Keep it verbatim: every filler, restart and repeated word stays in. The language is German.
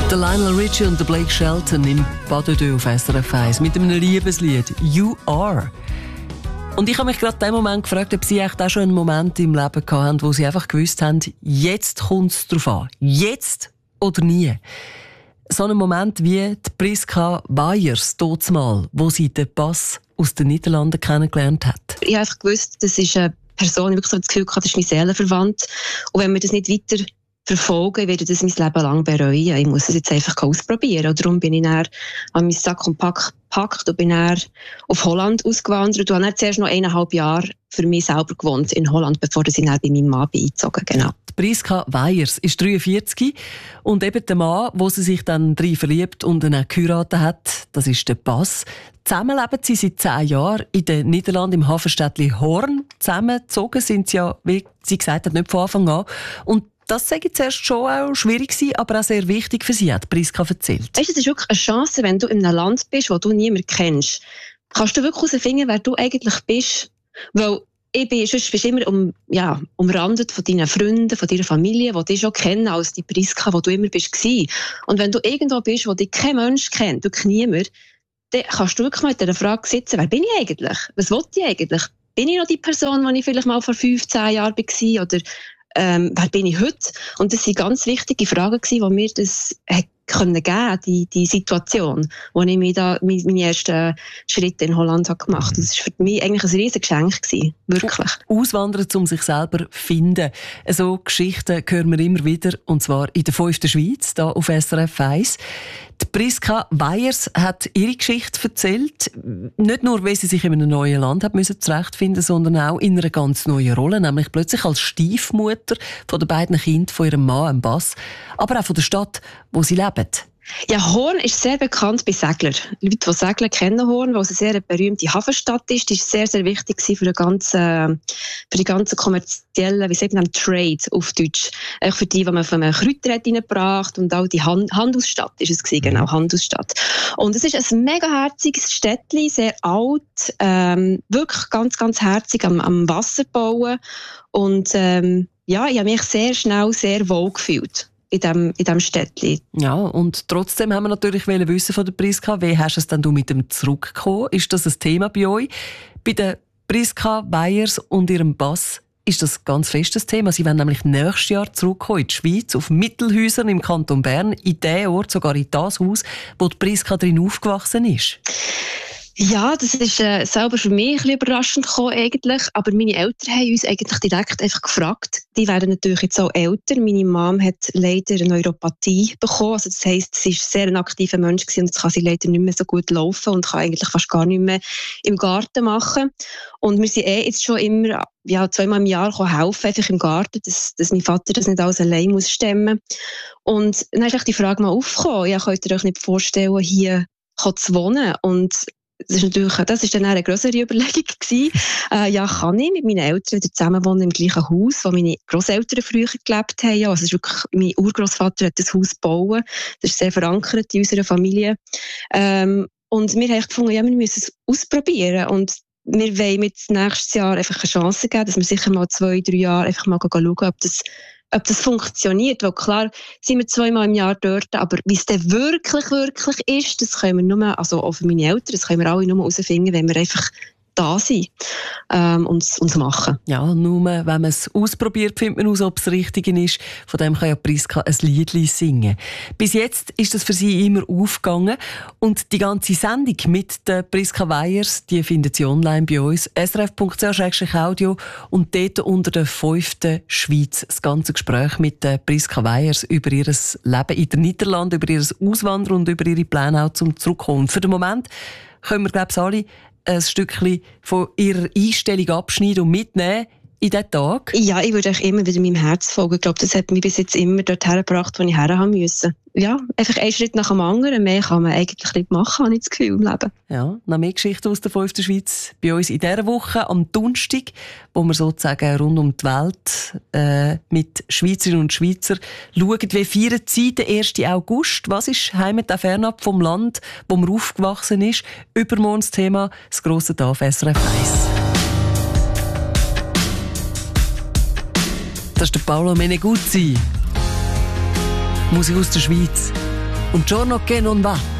Der Lionel Richie und der Blake Shelton im Pas de Deux auf S R F eins mit einem Liebeslied «You Are». Und ich habe mich gerade in dem Moment gefragt, ob Sie echt auch schon einen Moment im Leben gehabt haben, wo Sie einfach gewusst haben, jetzt kommt es drauf an. Jetzt oder nie. So einen Moment wie die Priska Weyers, damals, wo sie den Pass aus den Niederlanden kennengelernt hat. Ich habe einfach gewusst, das ist eine Person, die wirklich so das Gefühl hatte, das ist mein Seelenverwandt. Und wenn wir das nicht weiter verfolgen, werde ich das mein Leben lang bereuen. Ich muss es jetzt einfach ausprobieren. Und darum bin ich dann an meinen Sack und Pack gepackt und bin dann auf Holland ausgewandert. Und habe dann zuerst noch eineinhalb Jahre für mich selber gewohnt in Holland, bevor ich dann bei meinem Mann eingezogen bin. Genau. Die Priska Weyers ist dreiundvierzig und eben der Mann, wo sie sich dann drin verliebt und dann auch geheiratet hat, das ist der Pass. Zusammen leben sie seit zehn Jahren in den Niederlanden im Hafenstädtchen Hoorn. Zusammengezogen sind sie ja, wie sie gesagt hat, nicht von Anfang an. Und das sei zuerst schon auch schwierig gewesen, aber auch sehr wichtig für sie, hat Priska erzählt. Weißt du, es ist wirklich eine Chance, wenn du in einem Land bist, wo du niemanden kennst. Kannst du wirklich herausfinden, wer du eigentlich bist? Weil ich bin, sonst bist du immer um, ja, umrandet von deinen Freunden, von deiner Familie, die dich schon kennen als die Priska, wo du immer bist. Und wenn du irgendwo bist, wo dich kein Mensch kennt, wirklich niemand, dann kannst du wirklich mal mit dieser Frage sitzen, wer bin ich eigentlich? Was will ich eigentlich? Bin ich noch die Person, die ich vielleicht mal vor fünfzehn Jahren war? Oder ähm, wer bin ich heute? Und das waren ganz wichtige Fragen, die mir das können geben, die, die Situation, wo ich mir da meine ersten Schritte in Holland habe gemacht habe. Das war für mich eigentlich ein riesiges Geschenk gewesen, wirklich. Auswandern, um sich selber zu finden. So Geschichten hören wir immer wieder, und zwar in der fünften Schweiz, hier auf S R F eins. Die Priska Weyers hat ihre Geschichte erzählt. Nicht nur, weil sie sich in einem neuen Land hat müssen zurechtfinden, sondern auch in einer ganz neuen Rolle, nämlich plötzlich als Stiefmutter von den beiden Kindern von ihrem Mann, dem Bass, aber auch von der Stadt, wo sie leben. Ja, Hoorn ist sehr bekannt bei Seglern. Leute, die segeln, kennen Hoorn, weil es eine sehr berühmte Hafenstadt ist. Die ist sehr, sehr wichtig für den ganzen, für die ganzen kommerziellen, wie sagt man, Trade auf Deutsch. Auch für die, die man von einem Kräuter hat reingebracht und auch die Hand- Handelsstadt ist es gewesen, genau, Handelsstadt. Und es ist ein mega herziges Städtchen, sehr alt, ähm, wirklich ganz, ganz herzig am, am Wasser bauen. Und ähm, ja, ich habe mich sehr schnell sehr wohl gefühlt in diesem in dem Städtchen. Ja, und trotzdem haben wir natürlich wissen von der Priska, wie hast du es denn du mit dem zurückgekommen? Ist das ein Thema bei euch? Bei der Priska Weyers und ihrem Bass ist das ganz festes Thema. Sie wollen nämlich nächstes Jahr zurückkommen in die Schweiz, auf Mittelhäusern im Kanton Bern, in den Ort, sogar in das Haus, wo die Priska drin aufgewachsen ist. Ja, das ist äh, selber für mich ein bisschen überraschend gekommen eigentlich, aber meine Eltern haben uns eigentlich direkt einfach gefragt. Die werden natürlich jetzt auch älter. Meine Mom hat leider eine Neuropathie bekommen, also das heisst, sie ist sehr ein aktiver Mensch gewesen und jetzt kann sie leider nicht mehr so gut laufen und kann eigentlich fast gar nicht mehr im Garten machen. Und wir sind eh jetzt schon immer ja, zweimal im Jahr helfen, einfach im Garten, dass, dass mein Vater das nicht alles allein muss stemmen. Und dann ist echt die Frage mal aufgekommen, ja, könnt ihr euch nicht vorstellen, hier zu wohnen? Und Das ist natürlich, das ist dann eine grössere Überlegung gewesen. Äh, ja, kann ich mit meinen Eltern wieder zusammen wohnen im gleichen Haus, wo meine Grosseltern früher gelebt haben. Ja, also es ist wirklich, mein Urgroßvater hat das Haus gebaut. Das ist sehr verankert in unserer Familie. Ähm, und wir haben gefunden, ja, wir müssen es ausprobieren. Und wir wollen mit nächstes Jahr einfach eine Chance geben, dass wir sicher mal zwei, drei Jahre einfach mal schauen, ob das ob das funktioniert, weil klar sind wir zweimal im Jahr dort, aber wie es dann wirklich, wirklich ist, das können wir nur, also auch für meine Eltern, das können wir alle nur herausfinden, wenn wir einfach da sind ähm, und es machen. Ja, nur wenn man es ausprobiert, findet man aus, ob es richtig ist. Von dem kann ja Priska ein Liedli singen. Bis jetzt ist das für sie immer aufgegangen. Und die ganze Sendung mit der Priska Weyers, die findet sie online bei uns, s r f punkt c h slash audio, und dort unter der fünften Schweiz das ganze Gespräch mit der Priska Weyers über ihr Leben in den Niederlanden, über ihr Auswandern und über ihre Pläne auch zum Zurückkommen. Und für den Moment können wir, glaube ich, alle ein Stückchen von ihrer Einstellung abschneiden und mitnehmen in diesen Tag? Ja, ich würde auch immer wieder meinem Herz folgen. Ich glaube, das hat mich bis jetzt immer dorthin gebracht, wo ich her haben musste. Ja, einfach einen Schritt nach dem anderen. Mehr kann man eigentlich nicht machen, habe ich das Gefühl, im Leben. Ja, noch mehr Geschichten aus der fünften Schweiz bei uns in dieser Woche am Donnerstag, wo wir sozusagen rund um die Welt äh, mit Schweizerinnen und Schweizern schauen, wie feiern sie den ersten August. Was ist Heimat auch fernab vom Land, wo man aufgewachsen ist? Übermorgen das Thema, das grosse Tag auf S R F eins. Das ist der Paolo Meneguzzi. Musik aus der Schweiz. und Giorno che non va.